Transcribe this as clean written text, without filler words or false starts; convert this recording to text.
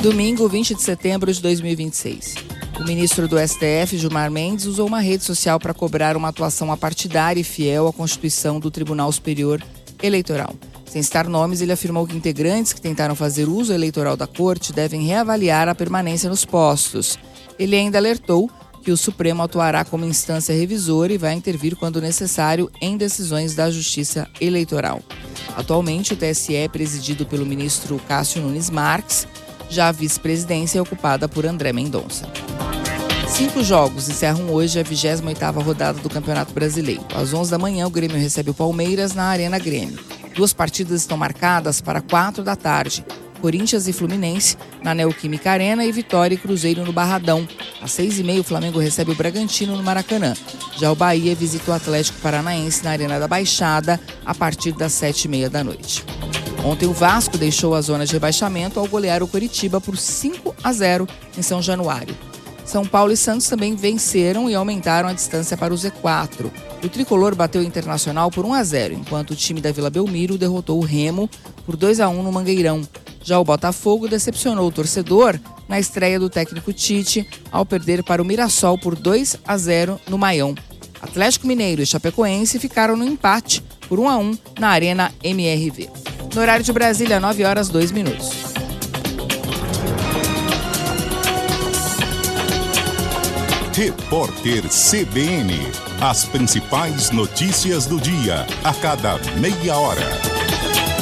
Domingo, 20 de setembro de 2026. O ministro do STF, Gilmar Mendes, usou uma rede social para cobrar uma atuação apartidária e fiel à Constituição do Tribunal Superior Eleitoral. Sem citar nomes, ele afirmou que integrantes que tentaram fazer uso eleitoral da corte devem reavaliar a permanência nos postos. Ele ainda alertou que o Supremo atuará como instância revisora e vai intervir quando necessário em decisões da Justiça Eleitoral. Atualmente, o TSE é presidido pelo ministro Cássio Nunes Marques. Já a vice-presidência é ocupada por André Mendonça. 5 jogos encerram hoje a 28ª rodada do Campeonato Brasileiro. Às 11 da manhã, o Grêmio recebe o Palmeiras na Arena Grêmio. 2 partidas estão marcadas para 4 da tarde. Corinthians e Fluminense na Neoquímica Arena e Vitória e Cruzeiro no Barradão. Às 6h30, o Flamengo recebe o Bragantino no Maracanã. Já o Bahia visita o Atlético Paranaense na Arena da Baixada a partir das 7h30 da noite. Ontem o Vasco deixou a zona de rebaixamento ao golear o Coritiba por 5-0 em São Januário. São Paulo e Santos também venceram e aumentaram a distância para o Z4. O tricolor bateu o Internacional por 1-0, enquanto o time da Vila Belmiro derrotou o Remo por 2-1 no Mangueirão. Já o Botafogo decepcionou o torcedor na estreia do técnico Tite ao perder para o Mirassol por 2-0 no Maião. Atlético Mineiro e Chapecoense ficaram no empate por 1-1 na Arena MRV. No horário de Brasília, 9h02. Repórter CBN. As principais notícias do dia, a cada meia hora.